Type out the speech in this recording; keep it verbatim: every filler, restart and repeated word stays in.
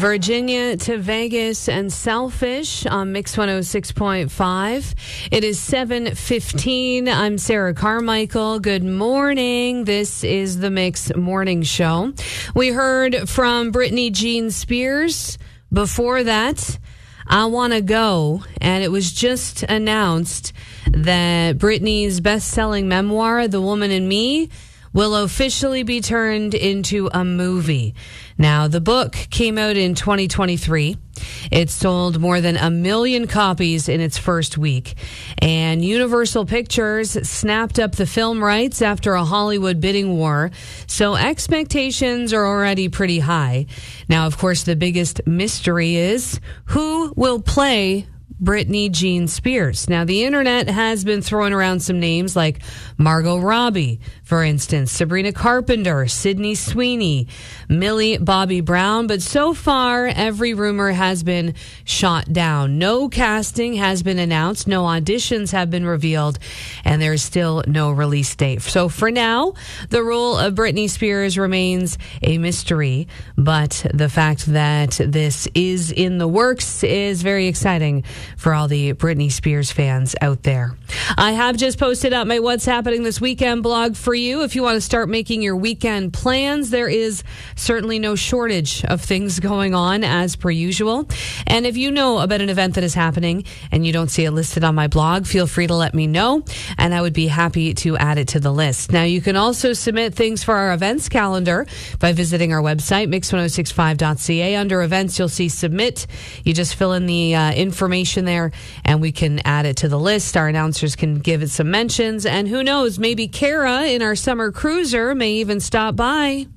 Virginia to Vegas and Selfish on Mix one oh six point five. It is seven fifteen. I'm Sarah Carmichael. Good morning. This is the Mix Morning Show. We heard from Britney Jean Spears. Before that, I Wanna Go, and it was just announced that Britney's best-selling memoir, The Woman in Me, will officially be turned into a movie. Now, the book came out in twenty twenty-three. It sold more than a million copies in its first week. And Universal Pictures snapped up the film rights after a Hollywood bidding war. So expectations are already pretty high. Now, of course, the biggest mystery is who will play Britney Jean Spears. Now, the internet has been throwing around some names like Margot Robbie, for instance, Sabrina Carpenter, Sydney Sweeney, Millie Bobby Brown, but so far, every rumor has been shot down. No casting has been announced, no auditions have been revealed, and there's still no release date. So for now, the role of Britney Spears remains a mystery, but the fact that this is in the works is very exciting for all the Britney Spears fans out there. I have just posted up my What's Happening This Weekend blog for you. If you want to start making your weekend plans, there is certainly no shortage of things going on as per usual. And if you know about an event that is happening and you don't see it listed on my blog, feel free to let me know, and I would be happy to add it to the list. Now, you can also submit things for our events calendar by visiting our website, mix ten sixty-five dot c a. Under events, you'll see submit. You just fill in the uh, information there, and we can add it to the list. Our announcers can give it some mentions, and who knows, maybe Kara in our summer cruiser may even stop by.